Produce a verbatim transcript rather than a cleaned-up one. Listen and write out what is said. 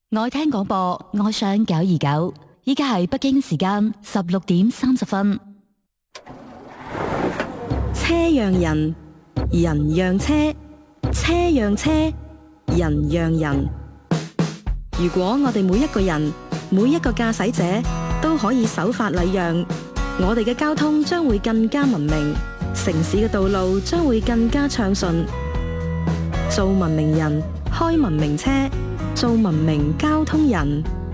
愛聽廣播，愛上九二九。依家係北京時間十六點三十分。 車讓人，人讓車，車讓車，人讓人。如果我哋每一個人，每一個駕駛者都可以守法禮讓，我哋嘅交通將會更加文明，城市嘅道路將會更加暢順。做文明人，開文明車，做文明交通人。